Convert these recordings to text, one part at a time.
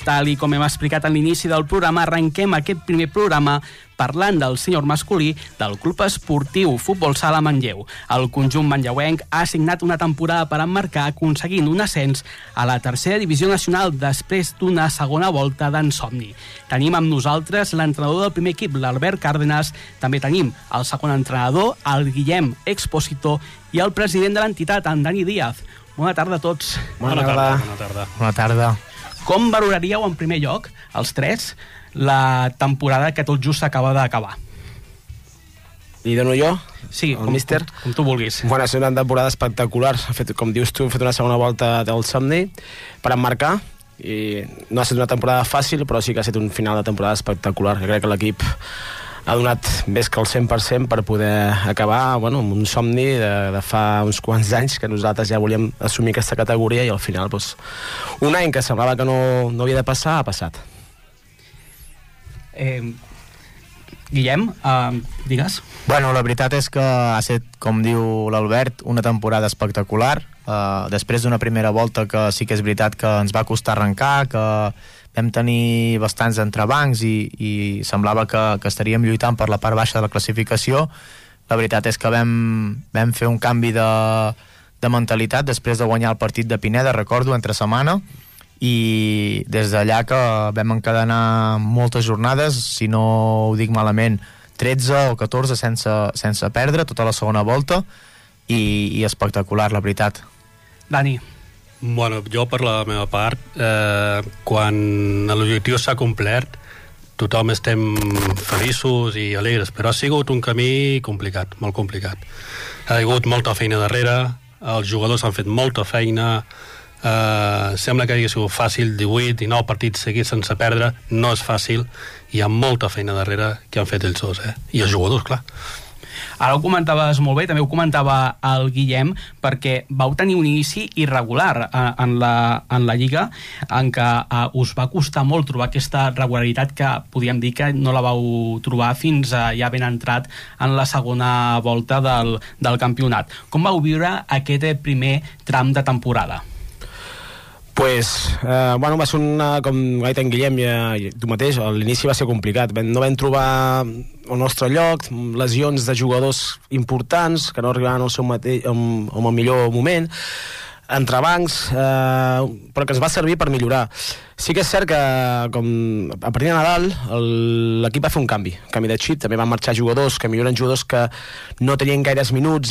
Tal i com hem explicat a l'inici del programa, arrenquem aquest primer programa parlant del sènior masculí del Club Esportiu Futbol Sala Manlleu. El conjunt manlleuenc ha signat una temporada per emmarcar, aconseguint un ascens a la tercera divisió nacional després d'una segona volta d'ensomni. Tenim amb nosaltres l'entrenador del primer equip, l'Albert Cárdenas. També tenim el segon entrenador, el Guillem Expósito, i el president de l'entitat, en Dani Díaz. Bona tarda a tots. Bona tarda. Com valoraríeu en primer lloc, els tres, la temporada que tot just s'acaba d'acabar? Li dono jo? Sí, el míster? Com tu vulguis. Bueno, ha estat una temporada espectacular. Com dius tu, hem fet una segona volta del somni per emmarcar, i no ha estat una temporada fàcil, però sí que ha estat un final de temporada espectacular. Jo crec que l'equip ha donat més que el 100% per poder acabar amb un somni de fa uns quants anys, que nosaltres ja volíem assumir aquesta categoria, i al final un any que semblava que no havia de passar, ha passat. Guillem, digues. Bueno, la veritat és que ha estat, com diu l'Albert, una temporada espectacular. Després d'una primera volta que sí que és veritat que ens va costar arrencar, que vam tenir bastants entrebancs i semblava que estaríem lluitant per la part baixa de la classificació. La veritat és que vam fer un canvi de mentalitat després de guanyar el partit de Pineda, recordo, entre setmana, i des d'allà que vam encadenar moltes jornades, si no ho dic malament, 13 o 14 sense perdre tota la segona volta, i espectacular, la veritat. Dani. Bueno, jo per la meva part, quan l'objectiu s'ha complert, tothom estem feliços i alegres, però ha sigut un camí complicat, molt complicat. Ha hagut molta feina darrere, els jugadors han fet molta feina, sembla que hagi sigut fàcil, 18, 19 partits seguits sense perdre, no és fàcil, hi ha molta feina darrere que han fet ells dos, i els jugadors, clar. Ara ho comentaves molt bé, també ho comentava el Guillem, perquè vau tenir un inici irregular en la Lliga, en què us va costar molt trobar aquesta regularitat, que podíem dir que no la vau trobar fins ja ben entrat en la segona volta del campionat. Com vau viure aquest primer tram de temporada? Va ser com ha dit en Guillem i tu mateix, l'inici va ser complicat. No vam trobar el nostre lloc, lesions de jugadors importants que no arribaven al millor moment, entrebancs, però que ens va servir per millorar. Sí que és cert que a partir de Nadal l'equip va fer un canvi de xip. També van marxar jugadors que milloren, jugadors que no tenien gaires minuts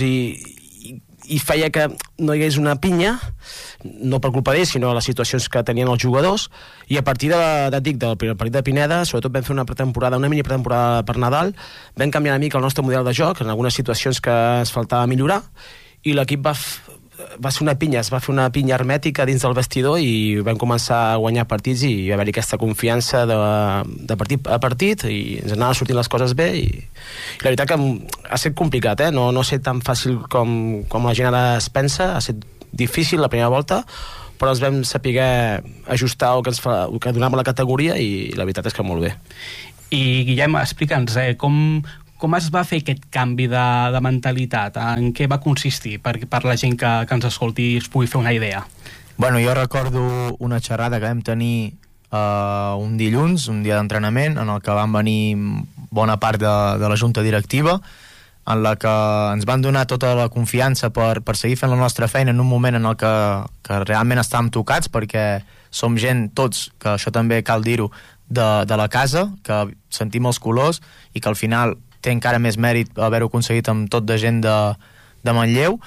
i feia que no hi hagués una pinya, no per culpa d'ells, sinó les situacions que tenien els jugadors, i a partir del primer partit de Pineda, sobretot vam fer una mini pretemporada per Nadal, vam canviar una mica el nostre model de joc en algunes situacions que ens faltava millorar, i l'equip va ser una pinya, es va fer una pinya hermètica dins del vestidor, i vam començar a guanyar partits, i va haver-hi aquesta confiança de partit a partit, i ens anaven sortint les coses bé, i la veritat que ha estat complicat, no ha estat tan fàcil com la gent ara es pensa. Ha estat difícil la primera volta, però ens vam saber ajustar el que donava la categoria, i la veritat és que molt bé. I Guillem, explica'ns, com es va fer aquest canvi de mentalitat? En què va consistir, per la gent que ens escolti i es pugui fer una idea? Bueno, jo recordo una xerrada que vam tenir un dilluns, un dia d'entrenament, en el que van venir bona part de la junta directiva, en la que ens van donar tota la confiança per seguir fent la nostra feina en un moment en el que realment estàvem tocats, perquè som gent tots, que això també cal dir-ho, de la casa, que sentim els colors, i que al final té encara més mèrit haver-ho aconseguit amb tot de gent de Manlleu,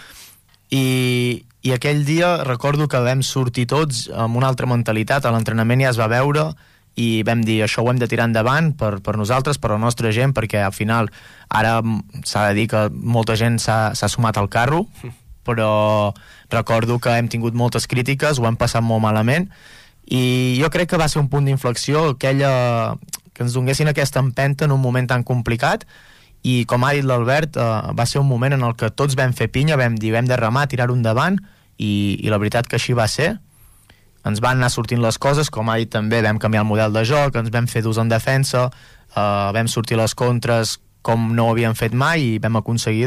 i aquell dia recordo que vam sortir tots amb una altra mentalitat. A l'entrenament ja es va veure, i vam dir, això ho hem de tirar endavant per nosaltres, per la nostra gent, perquè al final ara s'ha de dir que molta gent s'ha sumat al carro, però recordo que hem tingut moltes crítiques, ho hem passat molt malament, i jo crec que va ser un punt d'inflexió, que ens donguessin aquesta empenta en un moment tan complicat, i com ha dit l'Albert, va ser un moment en el que tots vam fer pinya, vam dir, hem de remar, tirar-ho endavant, i la veritat que així va ser. Ens van anar sortint les coses, com ha dit també, vam canviar el model de joc, ens vam fer durs en defensa, vam sortir les contres com no ho havíem fet mai, i vam aconseguir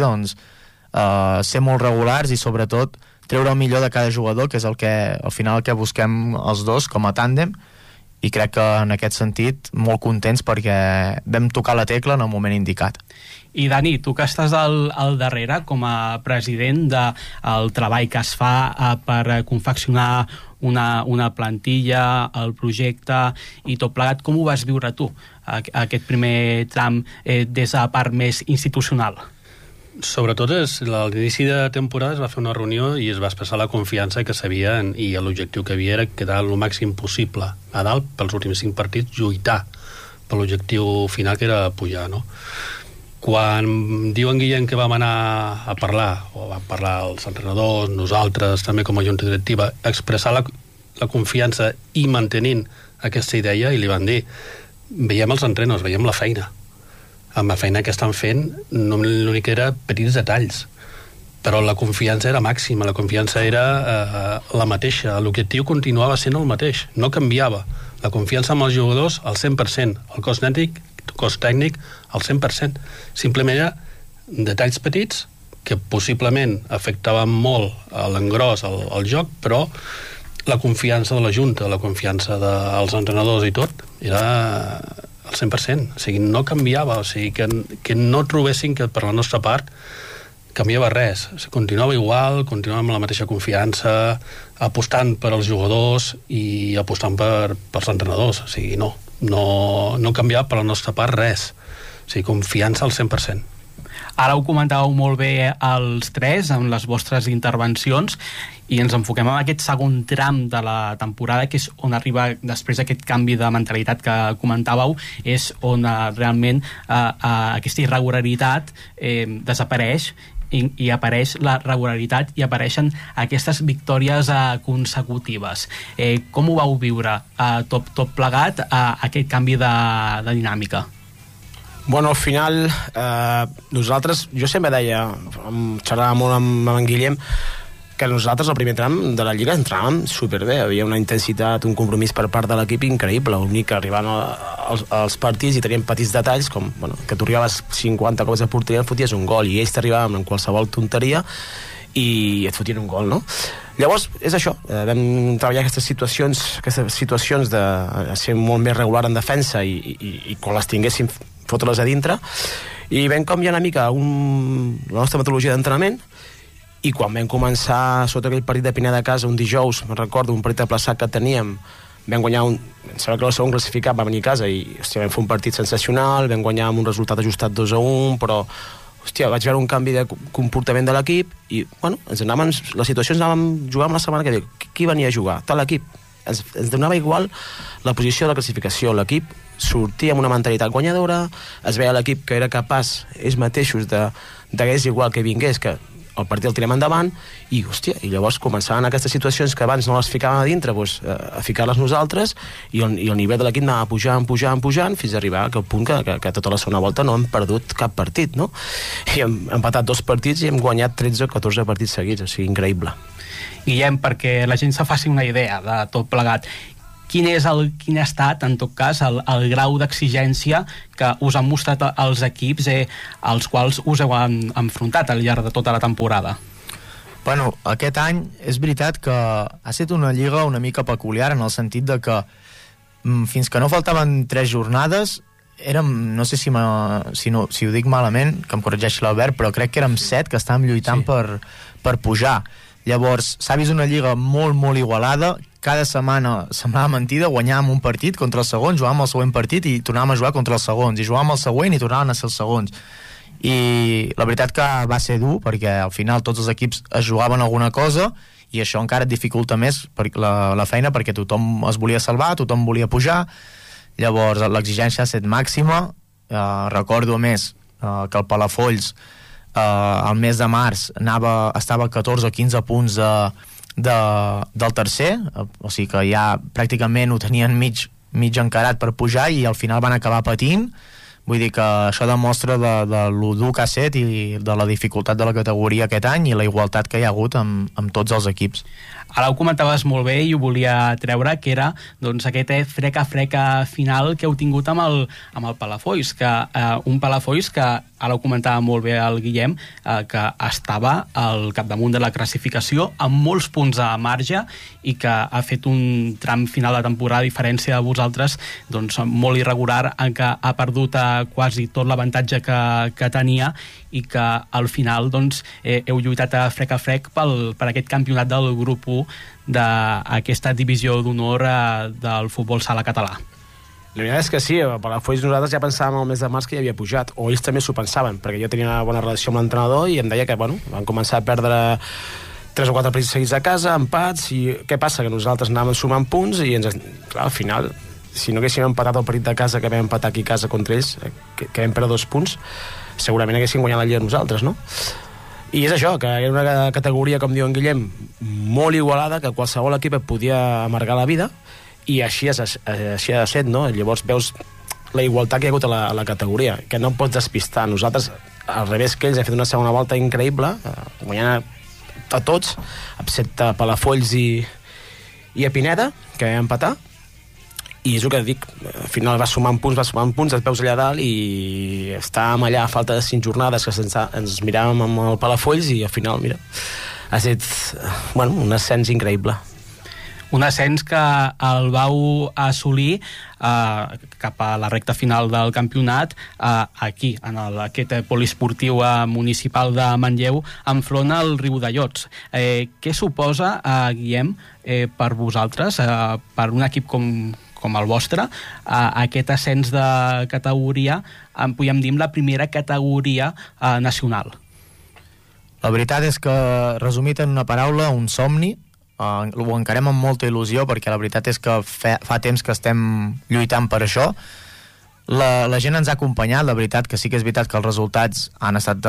ser molt regulars i sobretot treure el millor de cada jugador, que és al final el que busquem els dos com a tàndem, i crec que en aquest sentit molt contents perquè vam tocar la tecla en el moment indicat. I Dani, tu que estàs al darrere com a president del treball que es fa per confeccionar una plantilla, el projecte i tot plegat, com ho vas viure tu, aquest primer tram des de la part més institucional? Sobretot a l'inici de temporada es va fer una reunió i es va expressar la confiança que s'havia i l'objectiu que havia era quedar el màxim possible a dalt pels últims 5 partits, lluitar per l'objectiu final que era pujar, no? Quan diu en Guillem que vam anar a parlar, o vam parlar els entrenadors, nosaltres també com a junta directiva, expressar la confiança i mantenint aquesta idea, i li van dir, veiem els entrenadors, veiem la feina, amb la feina que estan fent l'únic era petits detalls, però la confiança era màxima, la confiança era la mateixa, l'objectiu continuava sent el mateix, no canviava, la confiança amb els jugadors al 100%, el cos tècnic al 100%, simplement era detalls petits que possiblement afectaven molt a l'engròs, al joc, però la confiança de la junta, la confiança dels entrenadors i tot era al 100%, o sigui, no canviava, o sigui, que no trobessin que per la nostra part canviava res, o sigui, continuava igual, continuava amb la mateixa confiança, apostant per als jugadors i apostant pels entrenadors, o sigui, no canviava per la nostra part res, o sigui, confiança al 100%. Ara ho comentàveu molt bé els tres en les vostres intervencions i ens enfoquem en aquest segon tram de la temporada, que és on arriba després d'aquest canvi de mentalitat que comentàveu, és on realment aquesta irregularitat desapareix i apareix la regularitat i apareixen aquestes victòries consecutives. Com ho vau viure tot plegat, aquest canvi de dinàmica? Bueno, al final, nosaltres, jo sempre deia, xerrava molt amb en Guillem, que nosaltres al primer tram de la Lliga entràvem superbé, havia una intensitat, un compromís per part de l'equip increïble, l'únic que arribant als partits i teníem petits detalls com que tu arribaves 50 cops a porteria, et foties un gol, i ells t'arribaven amb qualsevol tonteria i et fotien un gol, no? Llavors, és això, vam treballar aquestes situacions de ser molt més regular en defensa i quan les tinguéssim fotre-les a dintre, i vam canviar una mica la nostra metodologia d'entrenament, i quan vam començar sota aquell partit de Pineda a casa un dijous, me'n recordo, un partit aplaçat que teníem, vam guanyar em sembla que el segon classificat va venir a casa i hòstia, vam fer un partit sensacional, vam guanyar amb un resultat ajustat 2-1, però hòstia, vaig veure un canvi de comportament de l'equip i, bueno, les situacions anàvem jugant la setmana que ve, qui venia a jugar? Tal l'equip. Ens donava igual la posició de la classificació, l'equip sortia amb una mentalitat guanyadora, es veia l'equip que era capaç ells mateixos de és igual que vingués, que el partit el tirem endavant i, hòstia, i llavors començaven aquestes situacions que abans no les ficàvem a dintre, doncs, a ficar-les nosaltres i el nivell de l'equip anava pujant fins a arribar a aquell punt que tota la segona volta no hem perdut cap partit, no? I hem empatat 2 partits i hem guanyat 13 o 14 partits seguits, o sigui, increïble. Guillem, perquè la gent se faci una idea de tot plegat, quin ha estat, en tot cas, el grau d'exigència que us han mostrat els equips als quals us heu enfrontat al llarg de tota la temporada? Bueno, aquest any és veritat que ha estat una lliga una mica peculiar en el sentit de que fins que no faltaven 3 jornades érem, no sé si ho dic malament, que em corregeixi l'Albert, però crec que érem 7 que estàvem lluitant per pujar. Llavors, s'ha vist una lliga molt, molt igualada, cada setmana semblava mentida, guanyàvem un partit contra el segon, jugàvem el següent partit i tornàvem a jugar contra els segons, i jugàvem el següent i tornaven a ser els segons. I la veritat que va ser dur, perquè al final tots els equips es jugaven alguna cosa, i això encara et dificulta més la feina, perquè tothom es volia salvar, tothom volia pujar, llavors l'exigència ha estat màxima. Recordo a més que el Palafolls al mes de març estava a 14 o 15 punts del tercer, o sigui que ja pràcticament ho tenien mig encarat per pujar i al final van acabar patint. Vull dir que això demostra de lo dur que ha estat i de la dificultat de la categoria aquest any i la igualtat que hi ha hagut amb tots els equips. Ara ho comentaves molt bé i ho volia treure, que era doncs, aquest freca final que heu tingut amb el Palafolls, que un Palafolls que, ara ho comentava molt bé el Guillem, que estava al capdamunt de la classificació amb molts punts a marge i que ha fet un tram final de temporada, a diferència de vosaltres, doncs, molt irregular, en què ha perdut quasi tot l'avantatge que tenia i que al final doncs, heu lluitat a frec per aquest campionat del grup 1 d'aquesta divisió d'honor del futbol sala català. La veritat és que sí, a Palafolls nosaltres ja pensàvem el mes de març que ja havia pujat, o ells també s'ho pensaven, perquè jo tenia una bona relació amb l'entrenador i em deia que, bueno, van començar a perdre 3 o 4 partits seguits a casa, empats, i què passa? Que nosaltres anàvem sumant punts i clar, al final, si no haguéssim empatat el partit de casa que vam empatar aquí a casa contra ells, que vam perdre 2 punts, segurament haguéssim guanyat la lliga nosaltres, no? I és això, que era una categoria, com diu en Guillem, molt igualada, que qualsevol equip et podia amargar la vida, i així ha de ser, no? Llavors veus la igualtat que hi ha hagut a la categoria, que no pots despistar. Nosaltres, al revés que ells, hem fet una segona volta increïble, guanyant a tots, excepte Palafolls i a Pineda, que vam empatar, i és el que dic, al final va sumant punts, et veus allà dalt i estàvem allà a falta de 5 jornades que ens miràvem amb el Palafolls i al final, mira, ha estat un ascens increïble. Un ascens que el vau assolir cap a la recta final del campionat aquí, en aquest poliesportiu municipal de Manlleu, enfront al Riudellots. Què suposa, Guillem, per vosaltres, per un equip com el vostre, aquest ascens de categoria, podríem dir, la primera categoria nacional? La veritat és que, resumit en una paraula, un somni. Ho encarem amb molta il·lusió, perquè la veritat és que fa temps que estem lluitant per això. La gent ens ha acompanyat, la veritat que sí que és veritat que els resultats han estat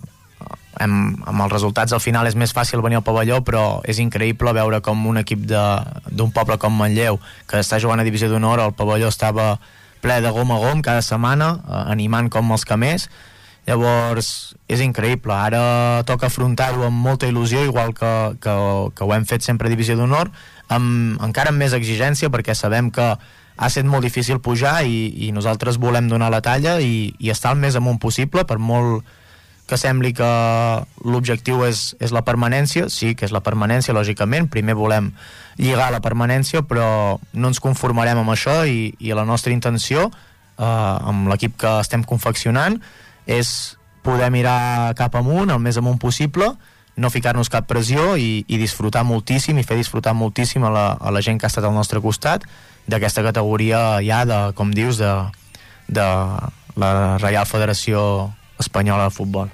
amb els resultats al final és més fàcil venir al pavelló, però és increïble veure com un equip d'un poble com Manlleu, que està jugant a divisió d'honor, el pavelló estava ple de gom a gom cada setmana, animant com els camers. Llavors és increïble, ara toca afrontar-ho amb molta il·lusió, igual que ho hem fet sempre a divisió d'honor, encara amb més exigència, perquè sabem que ha estat molt difícil pujar i nosaltres volem donar la talla i estar el més amunt possible, per molt que sembli que l'objectiu és la permanència. Sí que és la permanència, lògicament, primer volem lligar la permanència, però no ens conformarem amb això i la nostra intenció amb l'equip que estem confeccionant és poder mirar cap amunt, el més amunt possible, no ficar-nos cap pressió i disfrutar moltíssim i fer disfrutar moltíssim a la gent que ha estat al nostre costat d'aquesta categoria ja, com dius, de la Reial Federació Espanyola de Futbol.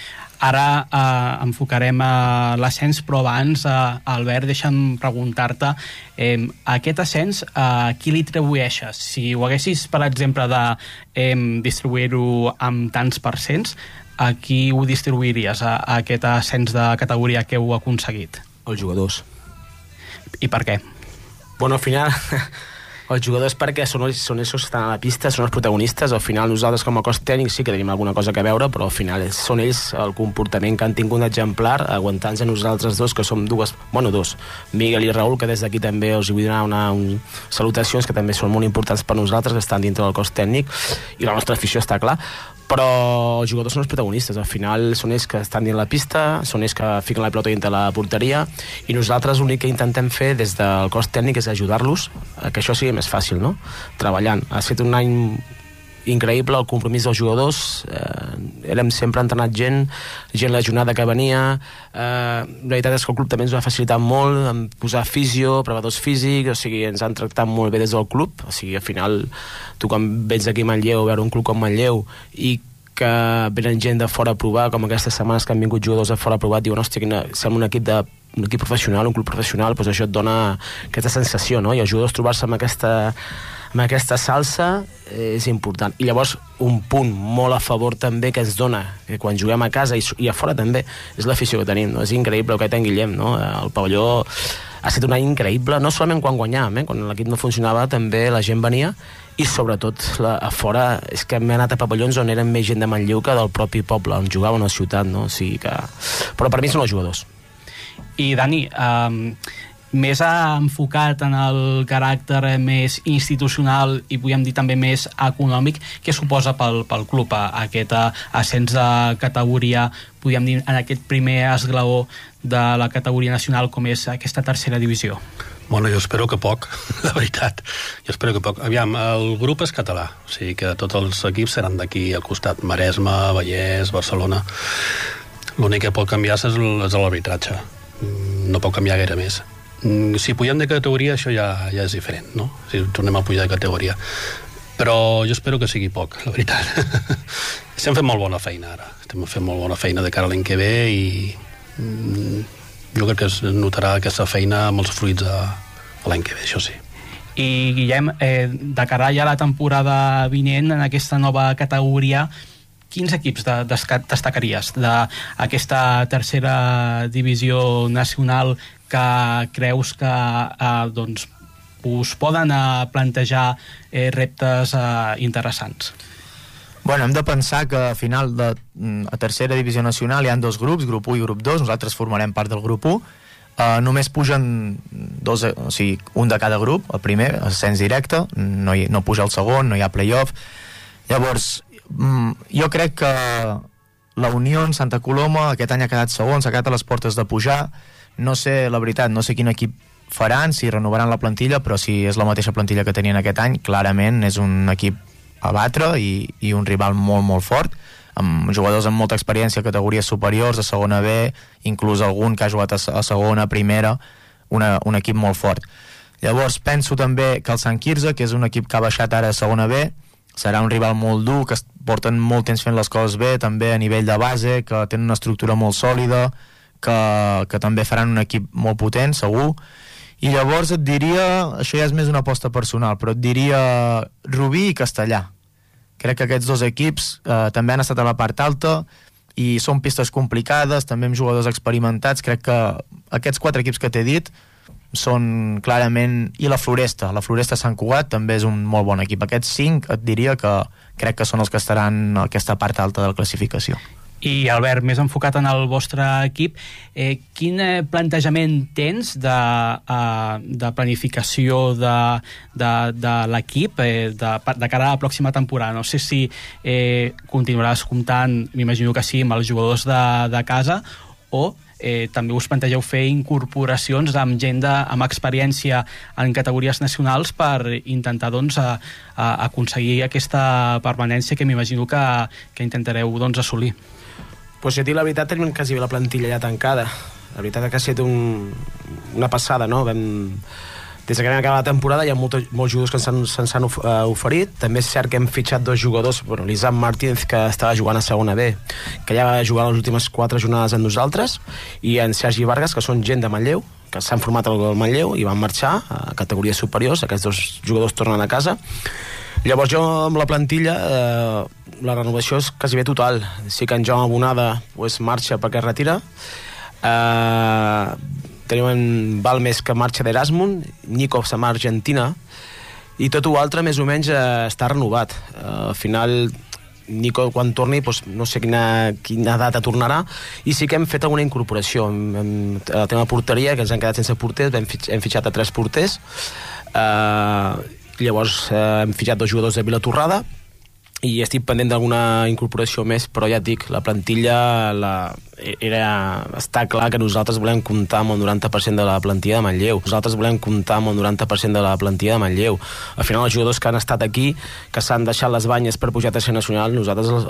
Ara enfocarem l'ascens, però abans, Albert, deixa'm preguntar-te, aquest ascens, a qui li atribueixes? Si ho haguessis, per exemple, de distribuir-ho amb tants percents, a qui ho distribuiries, a aquest ascens de categoria que heu aconseguit? Els jugadors. I per què? Bueno, al final, els jugadors, perquè són ells que estan a la pista, són els protagonistes. Al final nosaltres com a cos tècnic sí que tenim alguna cosa a veure, però al final són ells el comportament que han tingut un exemplar, aguantant-se nosaltres dos, que som dos, Miguel i Raül, que des d'aquí també els vull donar salutacions, que també són molt importants per nosaltres, que estan dintre del cos tècnic, i la nostra afició està clar. Però els jugadors són els protagonistes, al final són ells que estan dins la pista, són ells que fiquen la pilota dintre la porteria, i nosaltres l'únic que intentem fer des del cos tècnic és ajudar-los a que això sigui més fàcil, no? Treballant. Ha estat un any increïble, el compromís dels jugadors, sempre entrenat gent legionada que venia, la veritat és que el club també ens ho ha facilitat molt, en posar fisio, preparadors físics, o sigui, ens han tractat molt bé des del club, o sigui, al final tu quan vens aquí a Manlleu a veure un club com Manlleu i que venen gent de fora a provar, com aquestes setmanes que han vingut jugadors de fora a provar, diuen, hòstia, sembla un equip professional, un club professional, doncs això et dona aquesta sensació, no? I els jugadors trobar-se amb aquesta salsa és important. I llavors un punt molt a favor també que ens dona, que quan juguem a casa i a fora també, és l'afició que tenim, no? És increïble el que té en Guillem, no? El pavelló ha estat un any increïble, no solament quan guanyàvem, quan l'equip no funcionava també la gent venia, i sobretot a fora és que hem anat a pavellons on eren més gent de Manlleu que del propi poble, on jugaven a la ciutat, no? O sigui que... Però per mi són els jugadors. I Dani, més enfocat en el caràcter més institucional i podríem dir també més econòmic, què suposa pel club aquest ascens de categoria, podríem dir, en aquest primer esglaó de la categoria nacional com és aquesta tercera divisió? Bueno, jo espero que poc, la veritat. Jo espero que poc. Aviam, el grup és català, o sigui que tots els equips seran d'aquí al costat, Maresme, Vallès, Barcelona. L'únic que pot canviar és l'arbitratge. No pot canviar gaire més. Si pugem de categoria, això ja és diferent, no? Si tornem a pujar de categoria. Però jo espero que sigui poc, la veritat. Estem fent molt bona feina ara. Estem fent molt bona feina de cara a l'any que ve i jo crec que es notarà aquesta feina amb els fruits l'any que ve, això sí. I Guillem, de cara ja a la temporada vinent en aquesta nova categoria, quins equips destacaries d'aquesta tercera divisió nacional que creus que doncs, us poden plantejar reptes interessants? Bueno, hem de pensar que al final de a tercera divisió nacional hi ha dos grups, grup 1 i grup 2, nosaltres formarem part del grup 1. Només pugen dos, o sigui, un de cada grup, el primer, ascens directe, no puja el segon, no hi ha playoff. Llavors, jo crec que la Unió en Santa Coloma aquest any ha quedat segon, s'ha quedat a les portes de pujar. No sé, la veritat, no sé quin equip faran, si renovaran la plantilla, però si és la mateixa plantilla que tenien aquest any, clarament és un equip a batre i un rival molt, molt fort, amb jugadors amb molta experiència a categories superiors, a segona B, inclús algun que ha jugat a segona, primera, un equip molt fort. Llavors penso també que el Sant Quirze, que és un equip que ha baixat ara a segona B, serà un rival molt dur, que porten molt temps fent les coses bé, també a nivell de base, que tenen una estructura molt sòlida, que també faran un equip molt potent, segur. I llavors et diria, això ja és més una aposta personal, però et diria Rubí i Castellà. Crec que aquests dos equips també han estat a la part alta i són pistes complicades, també amb jugadors experimentats. Crec que aquests 4 equips que t'he dit són clarament... I la Floresta Sant Cugat també és un molt bon equip. Aquests 5 et diria que crec que són els que estaran a aquesta part alta de la classificació. I Albert, més enfocat en el vostre equip, quin plantejament tens de planificació de l'equip de cara a la pròxima temporada? No sé si continuaràs comptant, m'imagino que sí, amb els jugadors de casa, o també us plantegeu fer incorporacions amb gent amb experiència en categories nacionals per intentar doncs, aconseguir aquesta permanència que m'imagino que intentareu doncs, assolir. Pues si a dir la veritat, tenim quasi la plantilla ja tancada. La veritat és que ha estat una passada, no? Des que vam acabar la temporada hi ha molts jugadors que se'ns han oferit. També és cert que hem fitxat 2 jugadors, l'Isam Martínez, que estava jugant a segona B, que ja va jugar les últimes 4 jornades amb nosaltres, i en Sergi Vargas, que són gent de Manlleu, que s'han format al Manlleu i van marxar a categories superiors. Aquests 2 jugadors tornen a casa. Llavors jo amb la plantilla la renovació és quasi bé total. Sí que en Joan Abonada marxa perquè es retira, tenim en Balmes que marxa d'Erasmus, Nico se'n va a Argentina, i tot l'altre més o menys està renovat. Al final Nico quan torni no sé quina data tornarà, i sí que hem fet alguna incorporació. El tema de porteria, que ens han quedat sense porters, hem fitxat a 3 porters. Llavors hem fitxat 2 jugadors de Vilatorrada i estic pendent d'alguna incorporació més, però ja et dic, la plantilla està clar que nosaltres volem comptar amb el 90% de la plantilla de Manlleu. Nosaltres volem comptar amb el 90% de la plantilla de Manlleu. Al final els jugadors que han estat aquí, que s'han deixat les banyes per pujar a tercera nacional, nosaltres